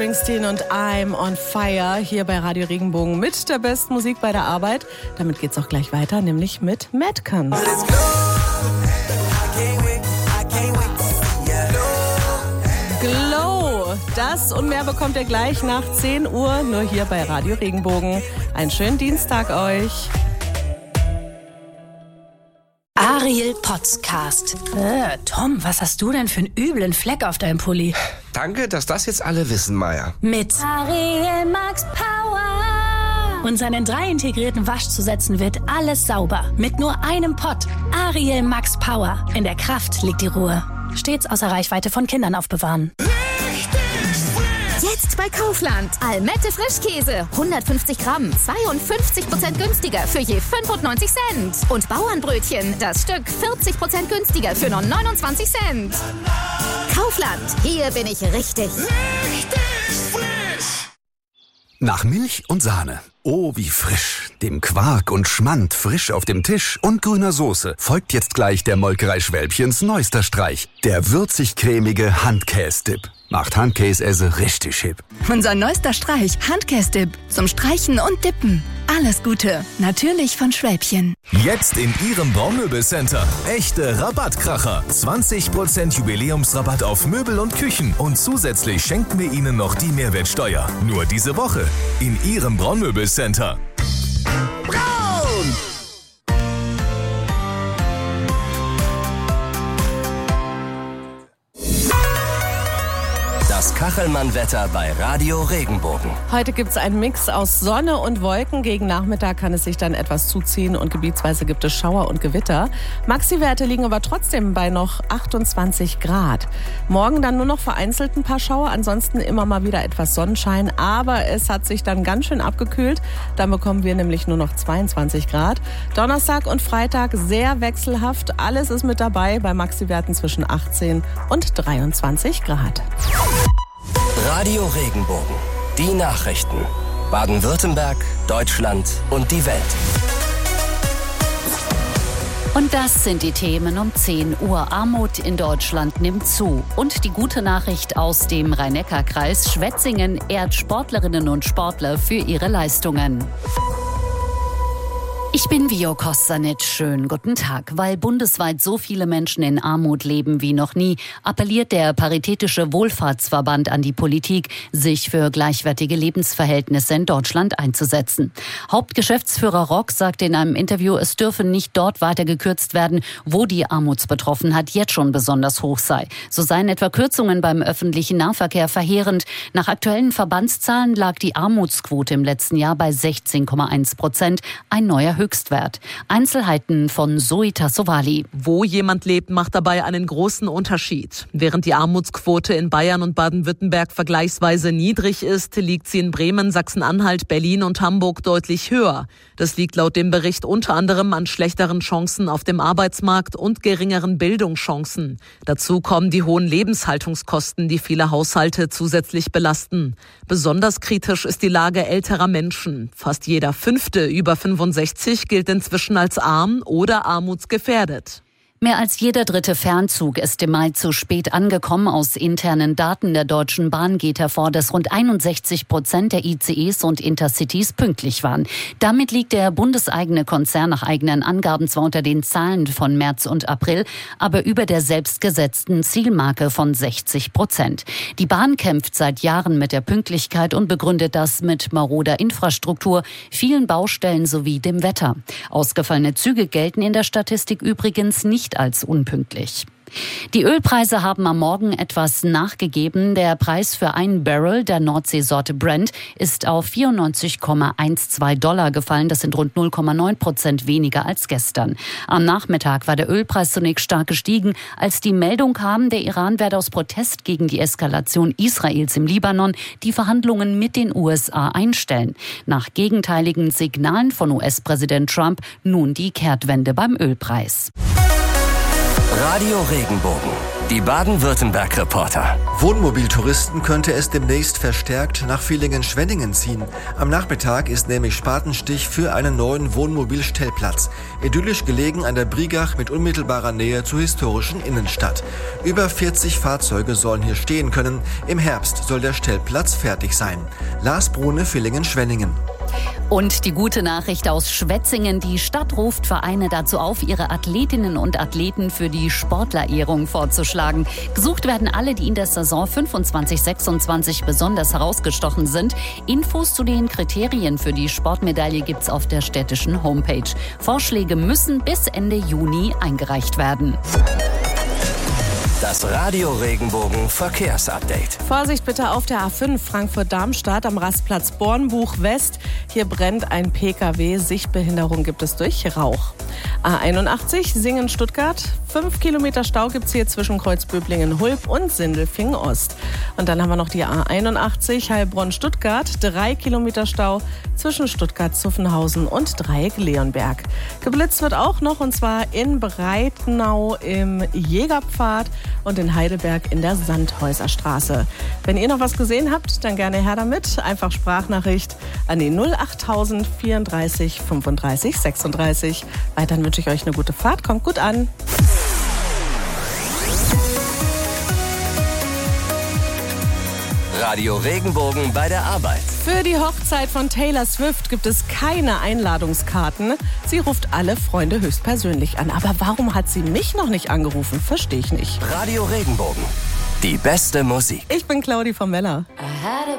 Springsteen und I'm on Fire hier bei Radio Regenbogen mit der besten Musik bei der Arbeit. Damit geht's auch gleich weiter, nämlich mit Madcons. Glow, das und mehr bekommt ihr gleich nach 10 Uhr, nur hier bei Radio Regenbogen. Einen schönen Dienstag euch. Ariel Podcast. Tom, was hast du denn für einen üblen Fleck auf deinem Pulli? Danke, dass das jetzt alle wissen, Maya. Mit Ariel Max Power. Und seinen 3 integrierten Waschzusätzen wird alles sauber. Mit nur einem Pott. Ariel Max Power. In der Kraft liegt die Ruhe. Stets außer Reichweite von Kindern aufbewahren. Jetzt bei Kaufland. Almette Frischkäse. 150 Gramm. 52% günstiger für je 95 Cent. Und Bauernbrötchen. Das Stück 40% günstiger für nur 29 Cent. Kaufland. Hier bin ich richtig. Richtig frisch. Nach Milch und Sahne. Oh, wie frisch. Dem Quark und Schmand frisch auf dem Tisch und grüner Soße folgt jetzt gleich der Molkerei Schwälbchens neuester Streich. Der würzig-cremige Handkäse-Dip. Macht Handkäse richtig hip. Unser neuester Streich, Handkäse-Dip. Zum Streichen und Dippen. Alles Gute. Natürlich von Schwäbchen. Jetzt in Ihrem Baumöbelcenter. Echte Rabattkracher. 20% Jubiläumsrabatt auf Möbel und Küchen. Und zusätzlich schenken wir Ihnen noch die Mehrwertsteuer. Nur diese Woche. In Ihrem Braunmöbelcenter. Braun! Das Kachelmann-Wetter bei Radio Regenbogen. Heute gibt es einen Mix aus Sonne und Wolken. Gegen Nachmittag kann es sich dann etwas zuziehen und gebietsweise gibt es Schauer und Gewitter. Maxi-Werte liegen aber trotzdem bei noch 28 Grad. Morgen dann nur noch vereinzelt ein paar Schauer, ansonsten immer mal wieder etwas Sonnenschein. Aber es hat sich dann ganz schön abgekühlt. Dann bekommen wir nämlich nur noch 22 Grad. Donnerstag und Freitag sehr wechselhaft. Alles ist mit dabei bei Maxi-Werten zwischen 18 und 23 Grad. Radio Regenbogen. Die Nachrichten. Baden-Württemberg, Deutschland und die Welt. Und das sind die Themen um 10 Uhr. Armut in Deutschland nimmt zu. Und die gute Nachricht aus dem Rhein-Neckar-Kreis. Schwetzingen ehrt Sportlerinnen und Sportler für ihre Leistungen. Ich bin Vio Kostanic. Schönen guten Tag. Weil bundesweit so viele Menschen in Armut leben wie noch nie, appelliert der Paritätische Wohlfahrtsverband an die Politik, sich für gleichwertige Lebensverhältnisse in Deutschland einzusetzen. Hauptgeschäftsführer Rock sagte in einem Interview, es dürfe nicht dort weiter gekürzt werden, wo die Armutsbetroffenheit jetzt schon besonders hoch sei. So seien etwa Kürzungen beim öffentlichen Nahverkehr verheerend. Nach aktuellen Verbandszahlen lag die Armutsquote im letzten Jahr bei 16,1%, ein neuer Höchstwert. Einzelheiten von Zoe Tassovali. Wo jemand lebt, macht dabei einen großen Unterschied. Während die Armutsquote in Bayern und Baden-Württemberg vergleichsweise niedrig ist, liegt sie in Bremen, Sachsen-Anhalt, Berlin und Hamburg deutlich höher. Das liegt laut dem Bericht unter anderem an schlechteren Chancen auf dem Arbeitsmarkt und geringeren Bildungschancen. Dazu kommen die hohen Lebenshaltungskosten, die viele Haushalte zusätzlich belasten. Besonders kritisch ist die Lage älterer Menschen. Fast jeder 5. über 65 gilt inzwischen als arm oder armutsgefährdet. Mehr als jeder 3. Fernzug ist im Mai zu spät angekommen. Aus internen Daten der Deutschen Bahn geht hervor, dass rund 61% der ICEs und Intercities pünktlich waren. Damit liegt der bundeseigene Konzern nach eigenen Angaben zwar unter den Zahlen von März und April, aber über der selbstgesetzten Zielmarke von 60%. Die Bahn kämpft seit Jahren mit der Pünktlichkeit und begründet das mit maroder Infrastruktur, vielen Baustellen sowie dem Wetter. Ausgefallene Züge gelten in der Statistik übrigens nicht als unpünktlich. Die Ölpreise haben am Morgen etwas nachgegeben. Der Preis für einen Barrel der Nordseesorte Brent ist auf $94,12 gefallen. Das sind rund 0,9% weniger als gestern. Am Nachmittag war der Ölpreis zunächst stark gestiegen, als die Meldung kam, der Iran werde aus Protest gegen die Eskalation Israels im Libanon die Verhandlungen mit den USA einstellen. Nach gegenteiligen Signalen von US-Präsident Trump nun die Kehrtwende beim Ölpreis. Radio Regenbogen. Die Baden-Württemberg-Reporter. Wohnmobiltouristen könnte es demnächst verstärkt nach Villingen-Schwenningen ziehen. Am Nachmittag ist nämlich Spatenstich für einen neuen Wohnmobilstellplatz. Idyllisch gelegen an der Brigach mit unmittelbarer Nähe zur historischen Innenstadt. Über 40 Fahrzeuge sollen hier stehen können. Im Herbst soll der Stellplatz fertig sein. Lars Brune, Villingen-Schwenningen. Und die gute Nachricht aus Schwetzingen. Die Stadt ruft Vereine dazu auf, ihre Athletinnen und Athleten für die Sportlerehrung vorzuschlagen. Gesucht werden alle, die in der Saison 25/26 besonders herausgestochen sind. Infos zu den Kriterien für die Sportmedaille gibt's auf der städtischen Homepage. Vorschläge müssen bis Ende Juni eingereicht werden. Das Radio Regenbogen Verkehrsupdate. Vorsicht bitte auf der A5 Frankfurt-Darmstadt am Rastplatz Bornbuch West. Hier brennt ein PKW. Sichtbehinderung gibt es durch Rauch. A81 Singen-Stuttgart. 5 Kilometer Stau gibt es hier zwischen Kreuzböblingen-Hulb und Sindelfingen-Ost. Und dann haben wir noch die A81 Heilbronn-Stuttgart. 3 Kilometer Stau zwischen Stuttgart-Zuffenhausen und Dreieck-Leonberg. Geblitzt wird auch noch, und zwar in Breitnau im Jägerpfad und in Heidelberg in der Sandhäuserstraße. Wenn ihr noch was gesehen habt, dann gerne her damit. Einfach Sprachnachricht an die 08000 34 35 36. Weiterhin wünsche ich euch eine gute Fahrt. Kommt gut an. Radio Regenbogen bei der Arbeit. Für die Hochzeit von Taylor Swift gibt es keine Einladungskarten. Sie ruft alle Freunde höchstpersönlich an. Aber warum hat sie mich noch nicht angerufen? Verstehe ich nicht. Radio Regenbogen. Die beste Musik. Ich bin Claudi von Meller. I had a